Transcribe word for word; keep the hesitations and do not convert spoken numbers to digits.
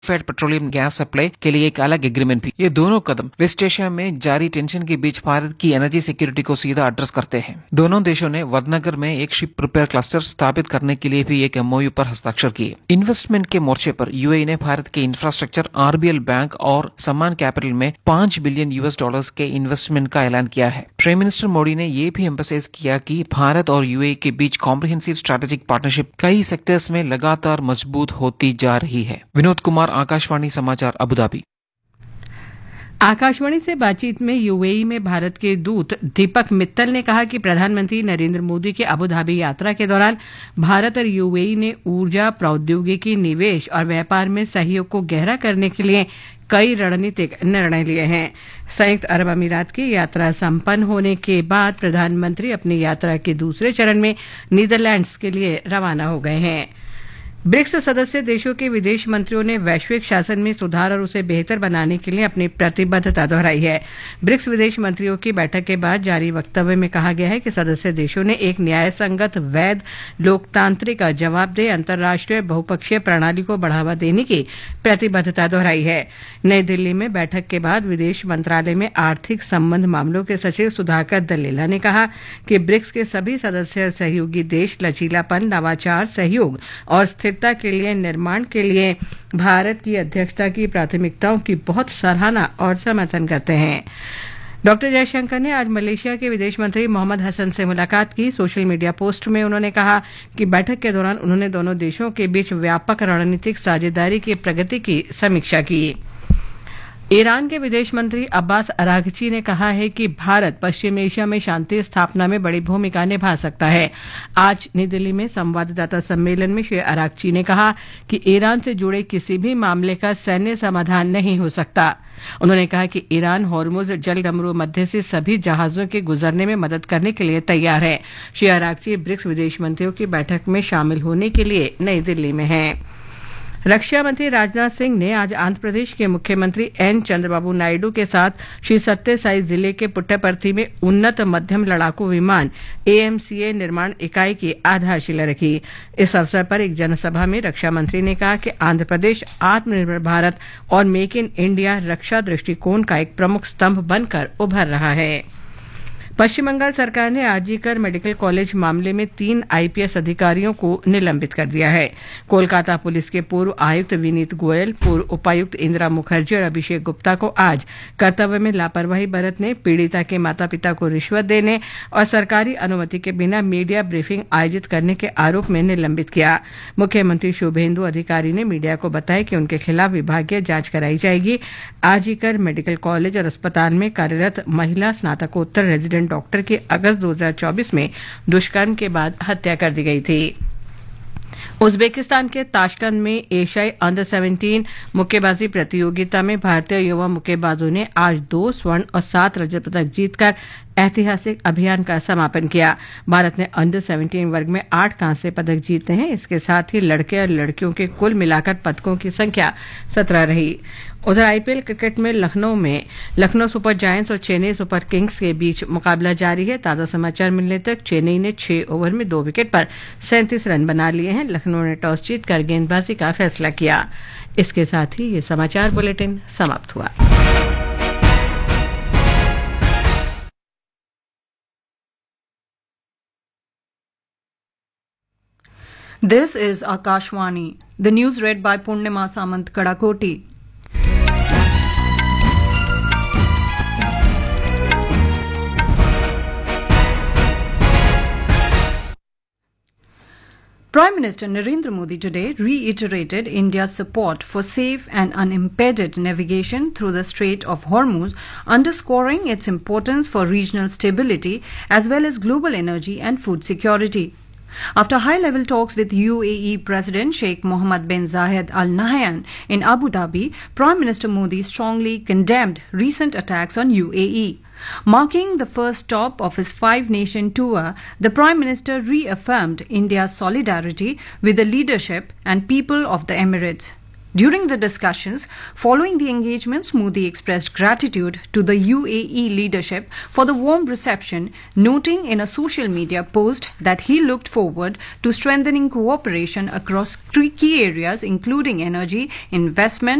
Fade petroleum gas supply के लिए एक अलग एग्रीमेंट भी। ये दोनों कदम वेस्ट एशिया में जारी टेंशन के बीच भारत की एनर्जी सिक्योरिटी को सीधा एड्रेस करते हैं। दोनों देशों ने वडनगर में एक शिप रिपेयर क्लस्टर स्थापित करने के लिए भी एक एमओयू पर हस्ताक्षर किए। इन्वेस्टमेंट के मोर्चे पर यूएई ने भारत के इंफ्रास्ट्रक्चर, आरबीएल बैंक और सम्मान कैपिटल में पांच बिलियन यूएस डॉलर्स के इन्वेस्टमेंट का ऐलान किया है। प्राइम मिनिस्टर मोदी ने यह भी एम्फसाइज किया कि भारत और यूएई के बीच कॉम्प्रिहेंसिव स्ट्रैटेजिक पार्टनरशिप कई सेक्टर्स में लगातार मजबूत होती जा रही है। विनोद कुमार, आकाशवाणी समाचार, अबू धाबी। आकाशवाणी से बातचीत में यूएई में भारत के दूत दीपक मित्तल ने कहा कि प्रधानमंत्री नरेंद्र मोदी की अबू धाबी यात्रा के दौरान भारत और यूएई ने ऊर्जा, प्रौद्योगिकी, निवेश और व्यापार में सहयोग को गहरा करने के लिए कई रणनीतिक निर्णय लिए हैं। संयुक्त अरब अमीरात की यात्रा संपन्न होने के बाद प्रधानमंत्री अपनी यात्रा के दूसरे चरण में नीदरलैंड्स के लिए रवाना हो गए हैं। ब्रिक्स सदस्य देशों के विदेश मंत्रियों ने वैश्विक शासन में सुधार और उसे बेहतर बनाने के लिए अपनी प्रतिबद्धता दोहराई है। ब्रिक्स विदेश मंत्रियों की बैठक के बाद जारी वक्तव्य में कहा गया है कि सदस्य देशों ने एक न्याय संगत, वैध, लोकतांत्रिक, जवाबदेह अंतर्राष्ट्रीय बहुपक्षीय प्रणाली को बढ़ावा देने की प्रतिबद्धता दोहराई है। नई दिल्ली में बैठक के बाद विदेश मंत्रालय में आर्थिक संबंध मामलों के सचिव सुधाकर दल्लेला ने कहा कि ब्रिक्स के सभी सदस्य सहयोगी देश लचीलापन, नवाचार, सहयोग और स्थिरता के लिए निर्माण के लिए भारत की अध्यक्षता की प्राथमिकताओं की बहुत सराहना और समर्थन करते हैं। डॉक्टर जयशंकर ने आज मलेशिया के विदेश मंत्री मोहम्मद हसन से मुलाकात की। सोशल मीडिया पोस्ट में उन्होंने कहा कि बैठक के दौरान उन्होंने दोनों देशों के बीच व्यापक रणनीतिक साझेदारी की प्रगति की समीक्षा की। ईरान के विदेश मंत्री अब्बास अरागची ने कहा है कि भारत पश्चिम एशिया में शांति स्थापना में बड़ी भूमिका निभा सकता है। आज नई दिल्ली में संवाददाता सम्मेलन में श्री अरागची ने कहा कि ईरान से जुड़े किसी भी मामले का सैन्य समाधान नहीं हो सकता। उन्होंने कहा कि ईरान होर्मुज जलडमरू मध्य से सभी जहाजों के गुजरने में मदद करने के लिए तैयार है। श्री अरागची ब्रिक्स विदेश मंत्रियों की बैठक में शामिल होने के लिए नई दिल्ली में हैं। रक्षा मंत्री राजनाथ सिंह ने आज आंध्र प्रदेश के मुख्यमंत्री एन चंद्रबाबू नायडू के साथ श्री सत्य साई जिले के पुट्टपर्ती में उन्नत मध्यम लड़ाकू विमान एएमसीए निर्माण इकाई की आधारशिला रखी। इस अवसर पर एक जनसभा में रक्षा मंत्री ने कहा कि आंध्र प्रदेश आत्मनिर्भर भारत और मेक इन इंडिया रक्षा दृष्टिकोण का एक प्रमुख स्तंभ बनकर उभर रहा है। पश्चिम बंगाल सरकार ने आरजीकर मेडिकल कॉलेज मामले में तीन आईपीएस अधिकारियों को निलंबित कर दिया है। कोलकाता पुलिस के पूर्व आयुक्त विनीत गोयल, पूर्व उपायुक्त इंदिरा मुखर्जी और अभिषेक गुप्ता को आज कर्तव्य में लापरवाही बरतने, पीड़िता के माता पिता को रिश्वत देने और सरकारी अनुमति के बिना मीडिया ब्रीफिंग आयोजित करने के आरोप में निलंबित किया। मुख्यमंत्री शुभेंदु अधिकारी ने मीडिया को बताया कि उनके खिलाफ विभागीय जांच कराई जाएगी। आरजीकर मेडिकल कॉलेज और अस्पताल में कार्यरत महिला स्नातकोत्तर रेजिडेंट डॉक्टर की अगस्त दो हज़ार चौबीस में दुष्कर्म के बाद हत्या कर दी गई थी। उज्बेकिस्तान के ताशकंद में एशियाई अंडर सत्रह मुक्केबाजी प्रतियोगिता में भारतीय युवा मुक्केबाजों ने आज दो स्वर्ण और सात रजत पदक जीतकर ऐतिहासिक अभियान का समापन किया। भारत ने अंडर सत्रह वर्ग में आठ कांस्य पदक जीते हैं। इसके साथ ही लड़के और लड़कियों के कुल मिलाकर पदकों की संख्या सत्रह रही। उधर आईपीएल क्रिकेट में लखनऊ में लखनऊ सुपर जायंट्स और चेन्नई सुपर किंग्स के बीच मुकाबला जारी है। ताजा समाचार मिलने तक चेन्नई ने छह ओवर में दो विकेट पर सैंतीस रन बना लिए हैं। लखनऊ ने टॉस जीतकर गेंदबाजी का फैसला किया। इसके साथ ही ये समाचार बुलेटिन समाप्त हुआ। This is Akashwani. The news read by Purnima Samant Kadakoti. Prime Minister Narendra Modi today reiterated India's support for safe and unimpeded navigation through the Strait of Hormuz, underscoring its importance for regional stability as well as global energy and food security. After high-level talks with U A E President Sheikh Mohammed bin Zayed Al Nahyan in Abu Dhabi, Prime Minister Modi strongly condemned recent attacks on U A E. Marking the first stop of his five-nation tour, the Prime Minister reaffirmed India's solidarity with the leadership and people of the Emirates. During the discussions following the engagements, Modi expressed gratitude to the U A E leadership for the warm reception, noting in a social media post that he looked forward to strengthening cooperation across key areas including energy, investment,